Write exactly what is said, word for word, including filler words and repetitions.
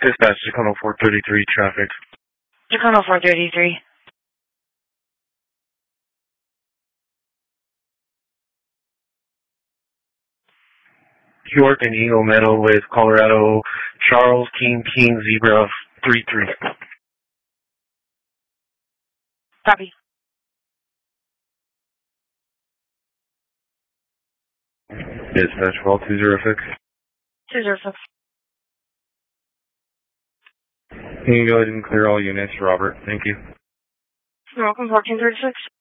Dispatch, Tacoma four thirty-three traffic. Tacoma four thirty-three. York and Eagle Meadow with Colorado, Charles King King Zebra three three. Copy. Dispatch, call two zero six. two zero six. Can you go ahead and clear all units, Robert? Thank you. You're welcome, fourteen thirty-six.